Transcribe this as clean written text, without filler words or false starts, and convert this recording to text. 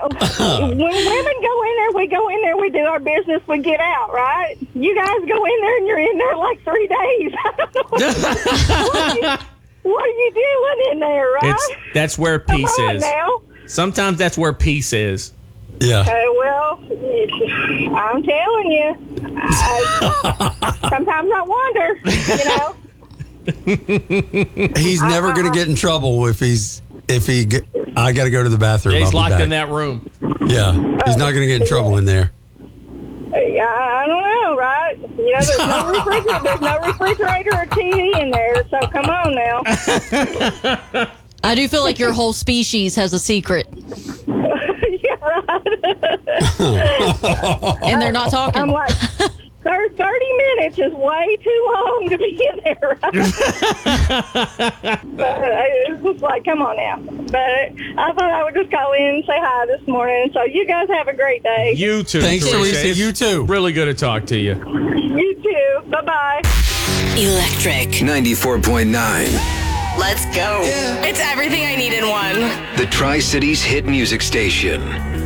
when women go in there, we go in there, we do our business, we get out, right? You guys go in there and you're in there like 3 days. I don't know what are you doing in there, right? That's where peace Come on is. now. Sometimes that's where peace is. Yeah. Well, I'm telling you. Sometimes I wonder, He's never going to get in trouble if I got to go to the bathroom. He's I'll be locked back. in that room. Yeah. He's not going to get in trouble in there. I don't know, right? There's no refrigerator or TV in there, so come on now. I do feel like your whole species has a secret. Yeah, right. And they're not talking. I'm like, 30 minutes is way too long to be in there, right? But it's just like, come on now. But I thought I would just call in and say hi this morning. So you guys have a great day. You too. Thanks, Teresa. It's You too. Really good to talk to you. You too. Bye-bye. Electric 94.9. Let's go. It's everything I need in one. The Tri-Cities hit music station.